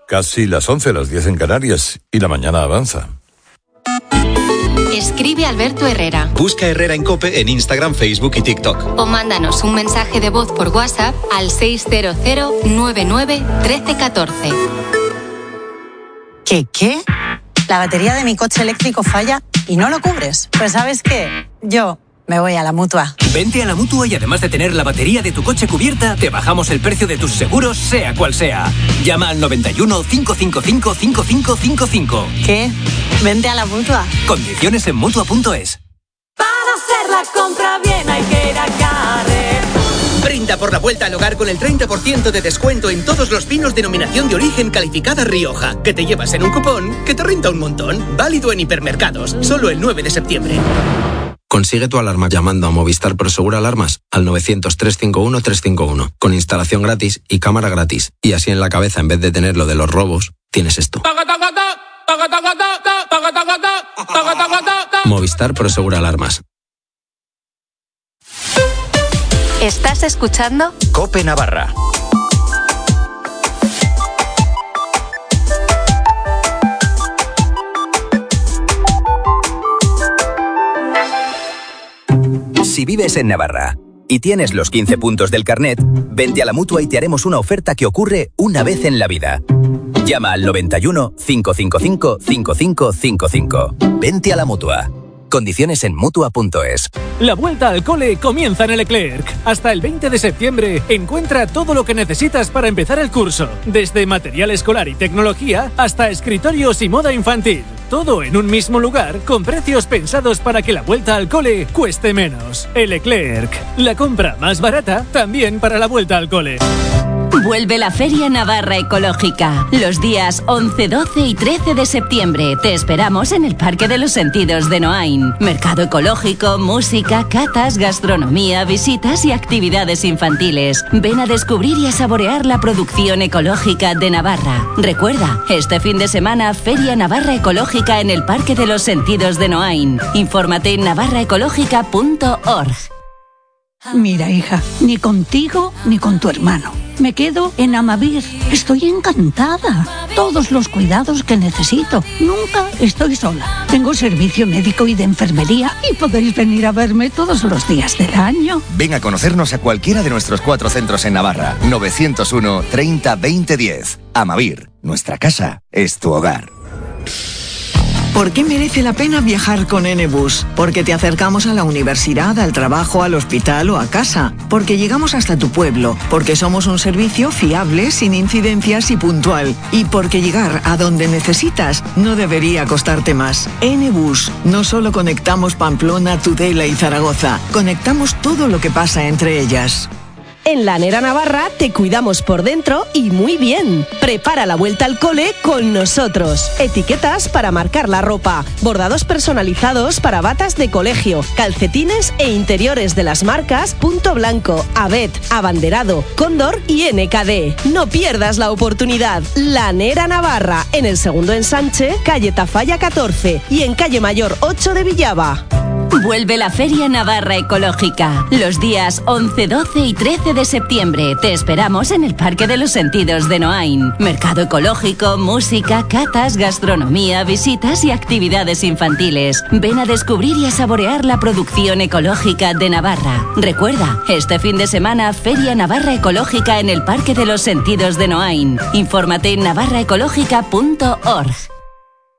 Casi las 11, las 10 en Canarias, y la mañana avanza. Escribe Alberto Herrera. Busca Herrera en COPE en Instagram, Facebook y TikTok. O mándanos un mensaje de voz por WhatsApp al 600 99 13 14. ¿Qué? La batería de mi coche eléctrico falla y no lo cubres. Pues ¿sabes qué? Yo me voy a la Mutua. Vente a la Mutua y además de tener la batería de tu coche cubierta, te bajamos el precio de tus seguros, sea cual sea. Llama al 91 555 5555. ¿Qué? Vente a la Mutua. Condiciones en Mutua.es. Para hacer la compra bien hay que ir a Carrer. Brinda por la vuelta al hogar con el 30% de descuento en todos los vinos denominación de origen calificada Rioja, que te llevas en un cupón que te renta un montón. Válido en hipermercados, solo el 9 de septiembre. Consigue tu alarma llamando a Movistar Prosegur Alarmas al 900-351-351, con instalación gratis y cámara gratis. Y así en la cabeza, en vez de tener lo de los robos, tienes esto. Movistar Prosegur Alarmas. ¿Estás escuchando? COPE Navarra. Si vives en Navarra y tienes los 15 puntos del carnet, vente a la Mutua y te haremos una oferta que ocurre una vez en la vida. Llama al 91 555 5555. Vente a la Mutua. Condiciones en Mutua.es. La vuelta al cole comienza en el Leclerc. Hasta el 20 de septiembre encuentra todo lo que necesitas para empezar el curso. Desde material escolar y tecnología hasta escritorios y moda infantil. Todo en un mismo lugar con precios pensados para que la vuelta al cole cueste menos. El Leclerc. La compra más barata también para la vuelta al cole. Vuelve la Feria Navarra Ecológica. Los días 11, 12 y 13 de septiembre te esperamos en el Parque de los Sentidos de Noain. Mercado ecológico, música, catas, gastronomía, visitas y actividades infantiles. Ven a descubrir y a saborear la producción ecológica de Navarra. Recuerda, este fin de semana Feria Navarra Ecológica en el Parque de los Sentidos de Noain. Infórmate en navarraecológica.org. Mira, hija, ni contigo ni con tu hermano. Me quedo en Amavir. Estoy encantada. Todos los cuidados que necesito. Nunca estoy sola. Tengo servicio médico y de enfermería y podéis venir a verme todos los días del año. Ven a conocernos a cualquiera de nuestros 4 centros en Navarra. 901 30 20 10. Amavir. Nuestra casa es tu hogar. ¿Por qué merece la pena viajar con N-Bus? Porque te acercamos a la universidad, al trabajo, al hospital o a casa. Porque llegamos hasta tu pueblo. Porque somos un servicio fiable, sin incidencias y puntual. Y porque llegar a donde necesitas no debería costarte más. N-Bus. No solo conectamos Pamplona, Tudela y Zaragoza. Conectamos todo lo que pasa entre ellas. En Lanera Navarra te cuidamos por dentro y muy bien. Prepara la vuelta al cole con nosotros. Etiquetas para marcar la ropa, bordados personalizados para batas de colegio, calcetines e interiores de las marcas Punto Blanco, Abet, Abanderado, Cóndor y NKD. No pierdas la oportunidad. Lanera Navarra, en el segundo ensanche, calle Tafalla 14 y en calle Mayor 8 de Villaba. Vuelve la Feria Navarra Ecológica. Los días 11, 12 y 13 de septiembre te esperamos en el Parque de los Sentidos de Noain. Mercado ecológico, música, catas, gastronomía, visitas y actividades infantiles. Ven a descubrir y a saborear la producción ecológica de Navarra. Recuerda, este fin de semana Feria Navarra Ecológica en el Parque de los Sentidos de Noain. Infórmate en navarraecológica.org.